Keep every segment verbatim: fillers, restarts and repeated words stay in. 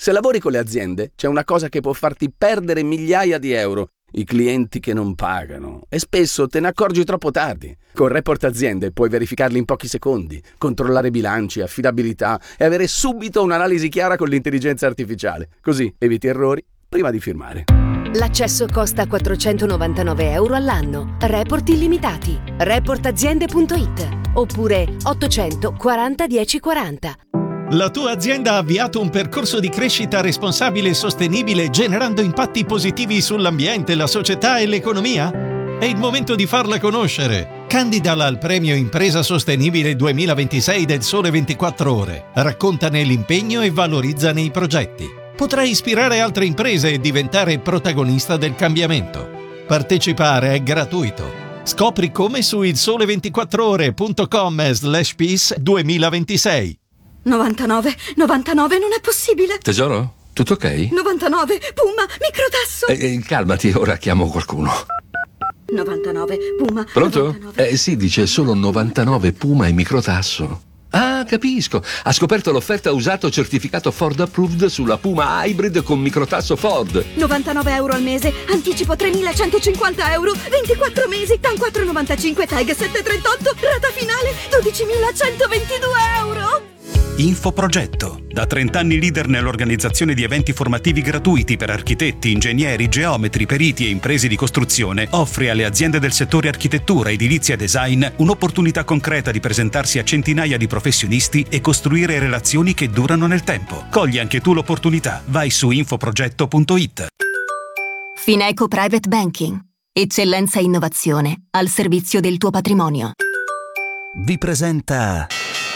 Se lavori con le aziende, c'è una cosa che può farti perdere migliaia di euro: i clienti che non pagano. E spesso te ne accorgi troppo tardi. Con Report Aziende puoi verificarli in pochi secondi, controllare bilanci, affidabilità e avere subito un'analisi chiara con l'intelligenza artificiale. Così eviti errori prima di firmare. L'accesso costa quattrocentonovantanove euro all'anno. Report illimitati. report aziende punto it oppure ottocento quaranta dieci quaranta. La tua azienda ha avviato un percorso di crescita responsabile e sostenibile, generando impatti positivi sull'ambiente, la società e l'economia? È il momento di farla conoscere. Candidala al premio Impresa Sostenibile duemilaventisei del Sole ventiquattro Ore. Raccontane l'impegno e valorizzane i progetti. Potrai ispirare altre imprese e diventare protagonista del cambiamento. Partecipare è gratuito. Scopri come su il sole ventiquattro ore punto com slash peace duemilaventisei. novantanove, novantanove, non è possibile. Tesoro, tutto ok? novantanove, Puma, microtasso. Eh, eh, calmati, ora chiamo qualcuno. novantanove, Puma. Pronto? novantanove. Eh sì, dice solo novantanove Puma e microtasso. Ah, capisco. Ha scoperto l'offerta usato certificato Ford Approved sulla Puma Hybrid con microtasso Ford. novantanove euro al mese, anticipo tremilacentocinquanta euro, ventiquattro mesi, TAN quattro virgola novantacinque, TAG sette virgola trentotto, rata finale dodicimilacentoventidue euro. Infoprogetto, da trenta anni leader nell'organizzazione di eventi formativi gratuiti per architetti, ingegneri, geometri, periti e imprese di costruzione, offre alle aziende del settore architettura, edilizia e design un'opportunità concreta di presentarsi a centinaia di professionisti e costruire relazioni che durano nel tempo. Cogli anche tu l'opportunità. Vai su infoprogetto punto it. Fineco Private Banking. Eccellenza e innovazione al servizio del tuo patrimonio. Vi presenta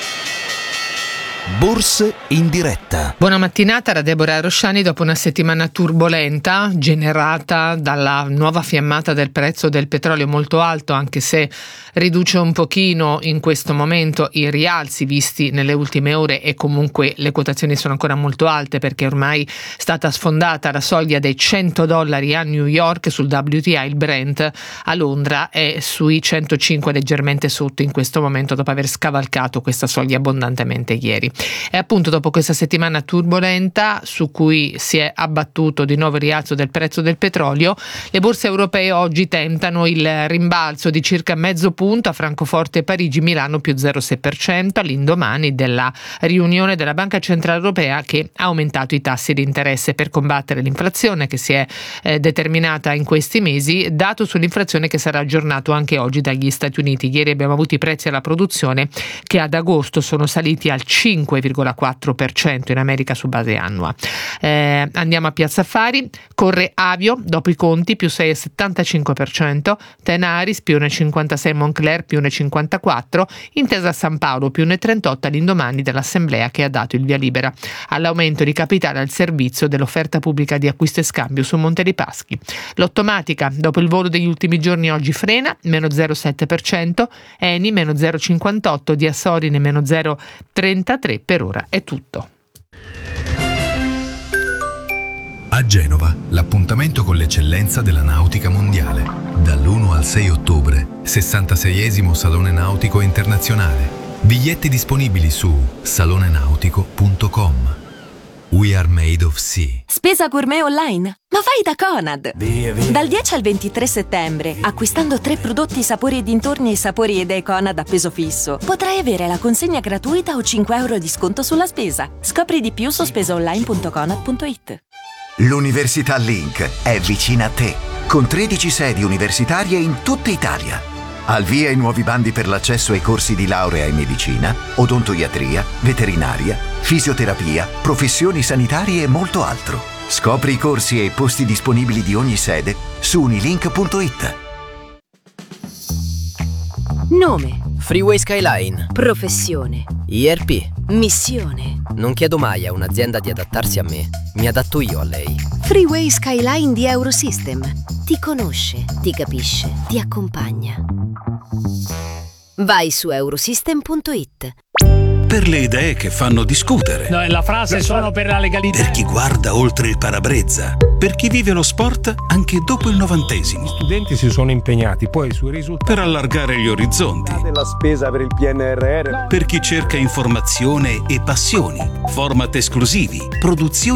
Borse in diretta. Buona mattinata da Deborah Rosciani. Dopo una settimana turbolenta generata dalla nuova fiammata del prezzo del petrolio molto alto, anche se riduce un pochino in questo momento i rialzi visti nelle ultime ore, e comunque le quotazioni sono ancora molto alte perché ormai è stata sfondata la soglia dei cento dollari a New York sul W T I. Il Brent a Londra è sui centocinque, leggermente sotto in questo momento, dopo aver scavalcato questa soglia abbondantemente ieri. E appunto dopo questa settimana turbolenta, su cui si è abbattuto di nuovo il rialzo del prezzo del petrolio, le borse europee oggi tentano il rimbalzo di circa mezzo punto a Francoforte e Parigi, Milano più zero virgola sei per cento, all'indomani della riunione della Banca Centrale Europea che ha aumentato i tassi di interesse per combattere l'inflazione che si è eh, determinata in questi mesi, dato sull'inflazione che sarà aggiornato anche oggi dagli Stati Uniti. Ieri abbiamo avuto i prezzi alla produzione che ad agosto sono saliti al cinque virgola quattro per cento in America su base annua. Eh, andiamo a Piazza Affari. Corre Avio dopo i conti più sei virgola settantacinque per cento, Tenaris più uno virgola cinquantasei, Moncler più uno virgola cinquantaquattro, Intesa San Paolo più uno virgola trentotto all'indomani dell'assemblea che ha dato il via libera all'aumento di capitale al servizio dell'offerta pubblica di acquisto e scambio su Monte dei Paschi. Lottomatica dopo il volo degli ultimi giorni oggi frena, meno zero virgola sette per cento, Eni meno zero virgola cinquantotto, Diasorine meno zero virgola trentatré. Per ora è tutto. A Genova, l'appuntamento con l'eccellenza della nautica mondiale. Dall'primo al sei ottobre, sessantaseiesimo Salone Nautico Internazionale. Biglietti disponibili su salone nautico punto com. We are made of sea. Spesa gourmet online? Ma vai da Conad! Via, via. Dal dieci al ventitré settembre, acquistando tre prodotti sapori e dintorni e sapori ed Conad a peso fisso, potrai avere la consegna gratuita o cinque euro di sconto sulla spesa. Scopri di più su spesaonline punto conad punto it. L'Università Link è vicina a te, con tredici sedi universitarie in tutta Italia. Al via i nuovi bandi per l'accesso ai corsi di laurea in medicina, odontoiatria, veterinaria, fisioterapia, professioni sanitarie e molto altro. Scopri i corsi e i posti disponibili di ogni sede su unilink punto it. Nome. Freeway Skyline. Professione. I R P. Missione. Non chiedo mai a un'azienda di adattarsi a me, mi adatto io a lei. Freeway Skyline di Eurosystem. Ti conosce, ti capisce, ti accompagna. Vai su eurosystem punto it. Per le idee che fanno discutere. No, la frase sono per la legalità. Per chi guarda oltre il parabrezza. Per chi vive lo sport anche dopo il novantesimo. Gli studenti si sono impegnati poi sui risultati. Per allargare gli orizzonti. Della spesa per il P N R R. Per chi cerca informazione e passioni. Format esclusivi. Produzioni